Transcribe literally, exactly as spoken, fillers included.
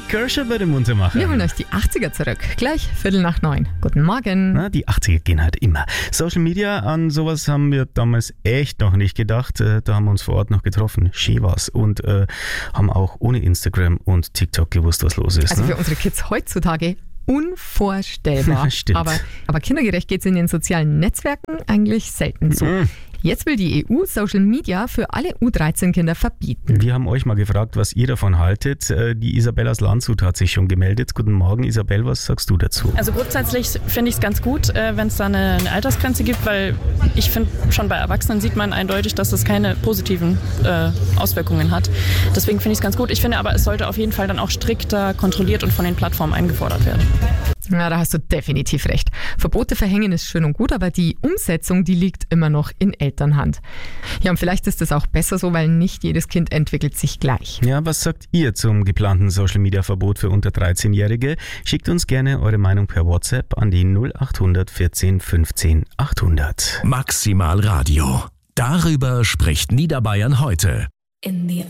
Nik Kershaw würde munter machen. Wir holen euch die achtziger zurück. Gleich Viertel nach neun. Guten Morgen. Na, die achtziger gehen halt immer. Social Media, an sowas haben wir damals echt noch nicht gedacht. Da haben wir uns vor Ort noch getroffen. Schön war's. Und äh, haben auch ohne Instagram und TikTok gewusst, was los ist. Also ne? für unsere Kids heutzutage unvorstellbar. Stimmt. Aber, aber kindergerecht geht es in den sozialen Netzwerken eigentlich selten so. Mhm. Jetzt will die E U Social Media für alle U dreizehn Kinder verbieten. Wir haben euch mal gefragt, was ihr davon haltet. Die Isabel aus Landshut hat sich schon gemeldet. Guten Morgen, Isabel, was sagst du dazu? Also grundsätzlich finde ich es ganz gut, wenn es da eine, eine Altersgrenze gibt, weil ich finde, schon bei Erwachsenen sieht man eindeutig, dass das keine positiven äh, Auswirkungen hat. Deswegen finde ich es ganz gut. Ich finde aber, es sollte auf jeden Fall dann auch strikter kontrolliert und von den Plattformen eingefordert werden. Ja, da hast du definitiv recht. Verbote verhängen ist schön und gut, aber die Umsetzung, die liegt immer noch in Elternhand. Ja, und vielleicht ist das auch besser so, weil nicht jedes Kind entwickelt sich gleich. Ja, was sagt ihr zum geplanten Social-Media-Verbot für unter dreizehn-Jährige? Schickt uns gerne eure Meinung per WhatsApp an die null acht hundert vierzehn fünfzehn achthundert. Maximal Radio. Darüber spricht Niederbayern heute. In the